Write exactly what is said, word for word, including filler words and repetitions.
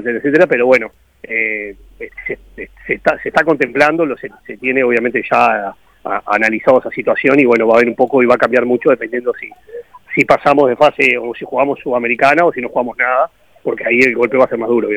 etcétera, etcétera, pero bueno, eh, se, se, está, se está contemplando, lo, se, se tiene obviamente ya a, a, analizado esa situación y bueno, va a haber un poco y va a cambiar mucho dependiendo si, si pasamos de fase o si jugamos Sudamericana o si no jugamos nada, porque ahí el golpe va a ser más duro.